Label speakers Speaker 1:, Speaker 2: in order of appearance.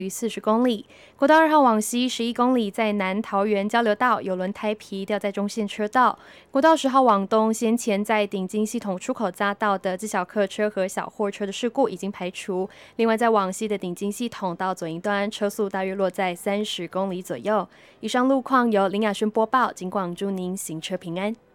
Speaker 1: 于40公里。国道2号往西11公里，在南桃园交流道有轮胎皮掉在中线车道。国道10号往东，先前在顶金系统出口匝道的自小客车和小货车的事故已经排除。另外，在往西的顶金系统到左营端，车速大约落在30公里左右。以上路况由林雅轩播报，警广祝您行车平安。